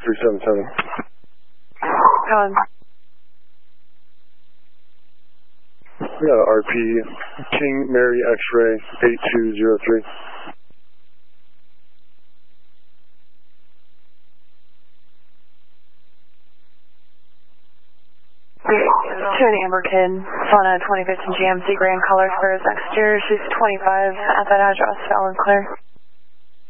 377. Gone. We got RP King Mary X-ray 8203. To an Amber Kid on a 2015 GMC Grand Color Spurs exterior. She's 25 at that address. Valid clear.